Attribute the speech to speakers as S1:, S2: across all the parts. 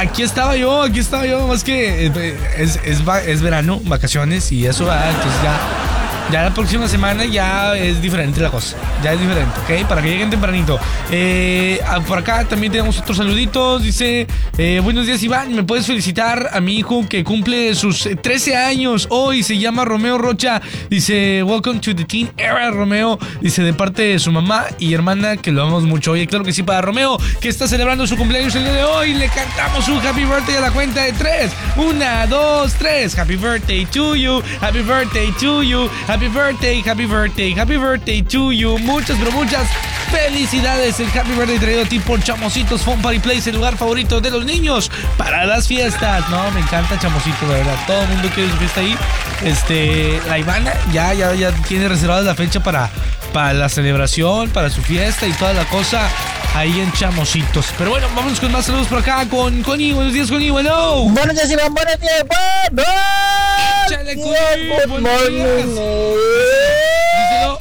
S1: aquí estaba yo, más que es verano, vacaciones y eso va, entonces ya la próxima semana ya es diferente la cosa. Ya es diferente, ¿ok? Para que lleguen tempranito. Por acá también tenemos otros saluditos. Dice, buenos días, Iván. ¿Me puedes felicitar a mi hijo que cumple sus 13 años hoy? Se llama Romeo Rocha. Dice, welcome to the teen era, Romeo. Dice, de parte de su mamá y hermana, que lo amamos mucho. Oye, claro que sí, para Romeo, que está celebrando su cumpleaños el día de hoy. Le cantamos un happy birthday a la cuenta de 3. 1, 2, 3. Happy birthday to you. Happy birthday to you. Happy birthday, happy birthday, happy birthday to you. Muchas, pero muchas felicidades. El happy birthday traído a ti por Chamositos Fun Party Place, el lugar favorito de los niños para las fiestas. No, me encanta Chamositos, de verdad. Todo el mundo quiere su fiesta ahí. La Ivana ya tiene reservada la fecha para la celebración, para su fiesta y toda la cosa ahí en Chamositos. Pero bueno, vámonos con más saludos por acá con Connie. Buenos días, Connie. Bueno.
S2: Buenos días, Iván. Buenos días.
S1: Chale, Connie. Buenos días. Díselo.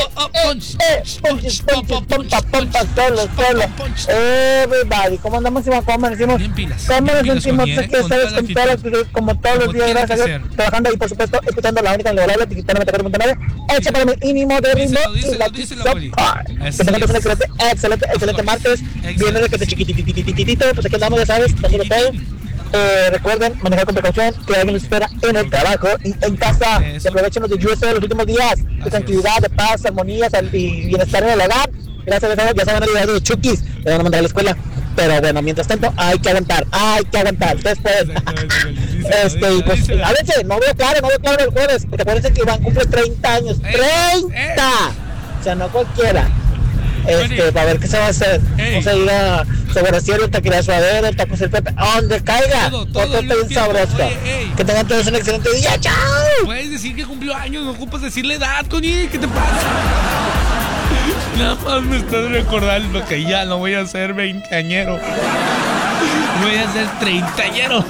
S2: Everybody, ¿cómo andamos, Iván? ¿Cómo amanecimos?
S1: Bien pilas.
S2: ¿Cómo nos sentimos? Aquí sabes, con toda la actitud, como todos los días, gracias a Dios, trabajando ahí, por supuesto, escuchando la única inigualable, Tiquitana 94.9, hecha para mi mínimo de ritmo y la que tengas un excelente martes, viene de que te chiquititititito, pues aquí andamos, ya sabes, dándolo todo. Recuerden manejar con precaución, que alguien los espera en el trabajo y en casa. Se aprovechen los de USA los últimos días de tranquilidad, de paz, armonía y bienestar en el hogar. Gracias a Dios ya se van a liberar de los chukis, le van a mandar a la escuela. Pero bueno, mientras tanto hay que aguantar. Después y pues a veces no veo claro el jueves, porque acuérdense que Iván cumple 30 años. 30. O sea, no cualquiera. Para ver qué se va a hacer. Vamos a ir a Sobraciero, el taquería Suadero, el taco el Pepe, a donde caiga. Todo está bien sabroso. Que tengan todos un excelente día. ¡Chao!
S1: Puedes decir que cumplió años, no ocupas decirle edad, Connie. ¿Qué te pasa? Nada más me estás recordando que ya no voy a ser veinteañero. Voy a ser treintañero.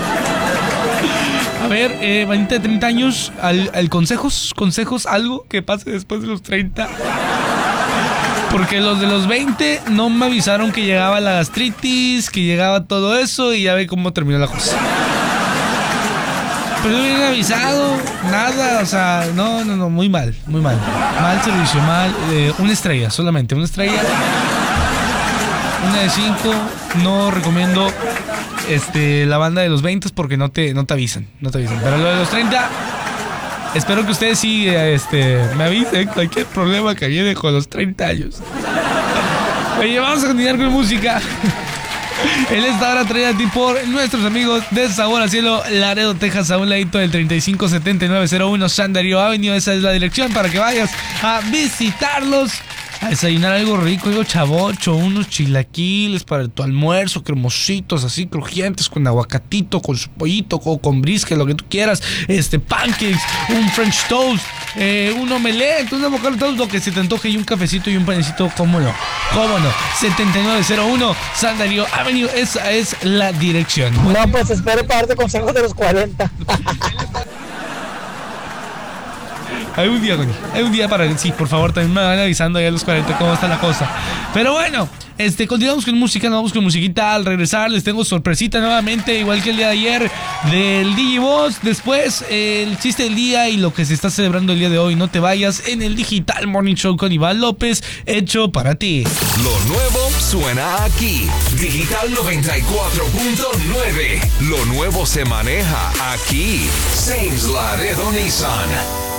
S1: A ver, Vanita de 30 años, al consejos, algo que pase después de los 30. Porque los de los 20 no me avisaron que llegaba la gastritis, que llegaba todo eso y ya ve cómo terminó la cosa. Pero no me habían avisado, nada, o sea, no, muy mal. Mal servicio, una estrella, solamente, una estrella. Una de 5, no recomiendo la banda de los 20 porque no te avisan. Pero lo de los 30... Espero que ustedes sí me avisen cualquier problema que viene con los 30 años. Oye, vamos a continuar con música. En esta hora traída a ti por nuestros amigos de Sabor a Cielo, Laredo, Texas, a un ladito del 357901 San Darío Avenue. Esa es la dirección para que vayas a visitarlos. A desayunar algo rico, algo chavocho, unos chilaquiles para tu almuerzo, cremositos, así crujientes, con aguacatito, con su pollito, con brisket, lo que tú quieras, pancakes, un French toast, un omelette, un avocado toast, lo que se te antoje, y un cafecito y un panecito, cómo no, 7901 San Darío Avenue, esa es la dirección.
S2: No, pues espero para darte consejos de los 40.
S1: Hay un día para... Sí, por favor, también me van avisando ya a los 40 cómo está la cosa. Pero bueno, continuamos con música, nos vamos con musiquita. Al regresar les tengo sorpresita nuevamente, igual que el día de ayer, del Digiboss. Después, el chiste del día y lo que se está celebrando el día de hoy. No te vayas en el Digital Morning Show con Iván López, hecho para ti.
S3: Lo nuevo suena aquí. Digital 94.9. Lo nuevo se maneja aquí. Saints Laredo Nissan.